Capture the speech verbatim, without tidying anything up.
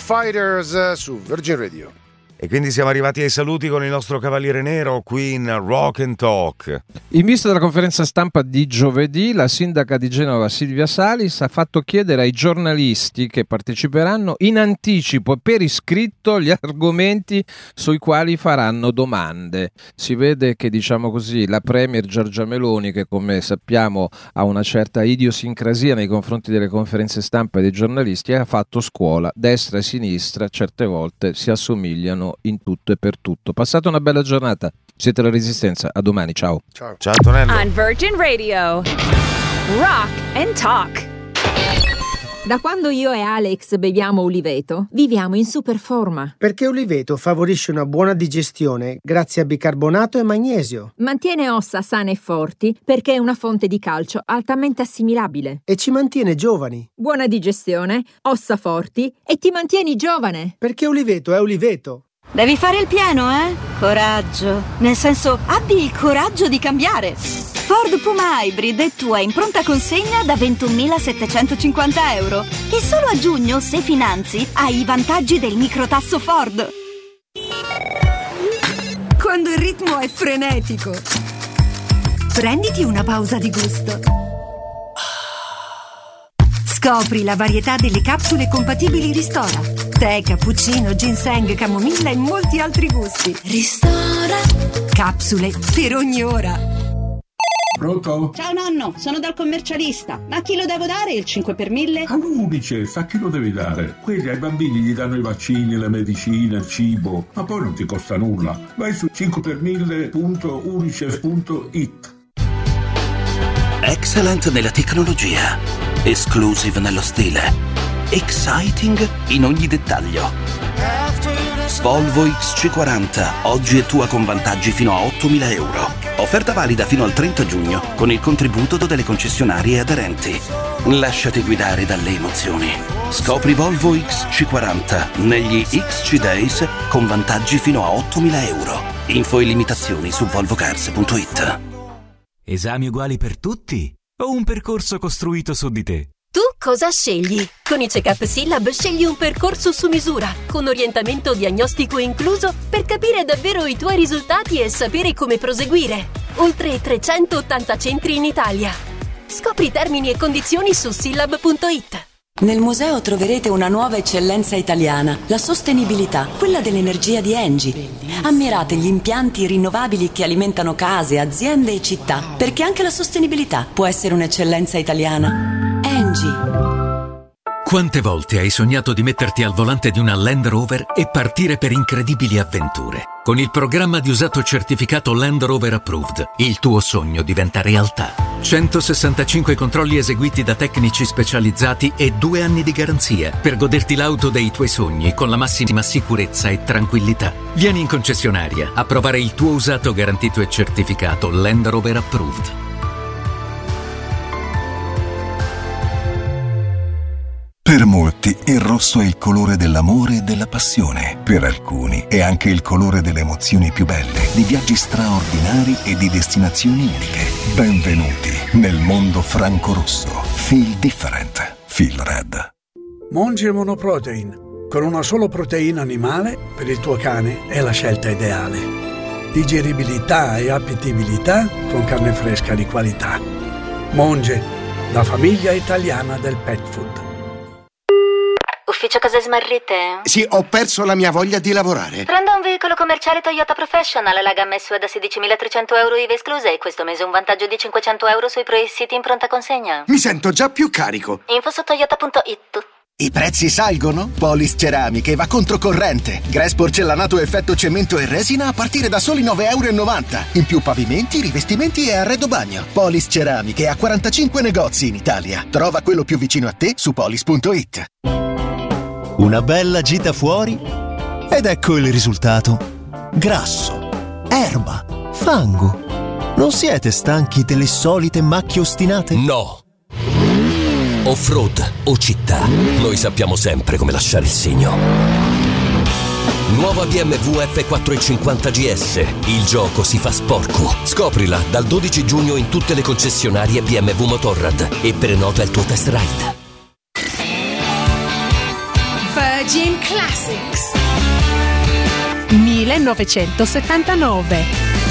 Fighters su Virgin Radio. E quindi siamo arrivati ai saluti con il nostro Cavaliere Nero qui in Rock and Talk. In vista della conferenza stampa di giovedì, la sindaca di Genova Silvia Salis ha fatto chiedere ai giornalisti che parteciperanno in anticipo e per iscritto gli argomenti sui quali faranno domande. Si vede che, diciamo così, la premier Giorgia Meloni, che come sappiamo ha una certa idiosincrasia nei confronti delle conferenze stampa dei giornalisti, ha fatto scuola, destra e sinistra certe volte si assomigliano in tutto e per tutto. Passate una bella giornata, siete la Resistenza, a domani, ciao. Ciao. Ciao Antonello. On Virgin Radio, Rock and Talk. Da quando io e Alex beviamo Uliveto, viviamo in super forma. Perché Uliveto favorisce una buona digestione grazie a bicarbonato e magnesio. Mantiene ossa sane e forti perché è una fonte di calcio altamente assimilabile. E ci mantiene giovani. Buona digestione, ossa forti e ti mantieni giovane. Perché Uliveto è Uliveto. Devi fare il pieno, eh? Coraggio. Nel senso, abbi il coraggio di cambiare. Ford Puma Hybrid è tua in pronta consegna da ventunomilasettecentocinquanta euro. E solo a giugno, se finanzi, hai i vantaggi del microtasso Ford. Quando il ritmo è frenetico, prenditi una pausa di gusto. Scopri la varietà delle capsule compatibili Ristora. Tè, cappuccino, ginseng, camomilla e molti altri gusti. Ristora. Capsule per ogni ora. Pronto? Ciao nonno, sono dal commercialista. Ma a chi lo devo dare il cinque per mille? All'Unicef, a chi lo devi dare? Quelli ai bambini gli danno i vaccini, le medicine, il cibo, ma poi non ti costa nulla. Vai su cinque per mille punto unicef punto it. Excellent nella tecnologia, exclusive nello stile, exciting in ogni dettaglio. Volvo X C quaranta, oggi è tua con vantaggi fino a ottomila euro. Offerta valida fino al trenta giugno con il contributo delle concessionarie aderenti. Lasciati guidare dalle emozioni. Scopri Volvo X C quaranta negli X C Days con vantaggi fino a ottomila euro. Info e limitazioni su volvocars punto it. Esami uguali per tutti o un percorso costruito su di te? Tu cosa scegli? Con i Check-up Syllab scegli un percorso su misura, con orientamento diagnostico incluso per capire davvero i tuoi risultati e sapere come proseguire. Oltre trecentottanta centri in Italia. Scopri termini e condizioni su syllab punto it. Nel museo troverete una nuova eccellenza italiana, la sostenibilità, quella dell'energia di Engie. Ammirate gli impianti rinnovabili che alimentano case, aziende e città, perché anche la sostenibilità può essere un'eccellenza italiana. Engie. Quante volte hai sognato di metterti al volante di una Land Rover e partire per incredibili avventure? Con il programma di usato certificato Land Rover Approved, il tuo sogno diventa realtà. centosessantacinque controlli eseguiti da tecnici specializzati e due anni di garanzia per goderti l'auto dei tuoi sogni con la massima sicurezza e tranquillità. Vieni in concessionaria a provare il tuo usato garantito e certificato Land Rover Approved. Per molti il rosso è il colore dell'amore e della passione. Per alcuni è anche il colore delle emozioni più belle, di viaggi straordinari e di destinazioni uniche. Benvenuti nel mondo franco-rosso. Feel different. Feel red. Monge Monoprotein. Con una sola proteina animale, per il tuo cane è la scelta ideale. Digeribilità e appetibilità con carne fresca di qualità. Monge, la famiglia italiana del pet food. Ufficio cose smarrite? Sì, ho perso la mia voglia di lavorare. Prendo un veicolo commerciale Toyota Professional, la gamma S U V da sedicimilatrecento euro I V A escluse e questo mese un vantaggio di cinquecento euro sui pre-siti in pronta consegna. Mi sento già più carico. Info su toyota punto it. I prezzi salgono? Polis Ceramiche va controcorrente. Grass porcellanato effetto cemento e resina a partire da soli nove e novanta euro. In più pavimenti, rivestimenti e arredo bagno. Polis Ceramiche ha quarantacinque negozi in Italia. Trova quello più vicino a te su polis punto it. Una bella gita fuori ed ecco il risultato. Grasso, erba, fango. Non siete stanchi delle solite macchie ostinate? No. Off-road o città, noi sappiamo sempre come lasciare il segno. Nuova B M W F quattrocentocinquanta G S. Il gioco si fa sporco. Scoprila dal dodici giugno in tutte le concessionarie B M W Motorrad e prenota il tuo test ride. Virgin Classics millenovecentosettantanove.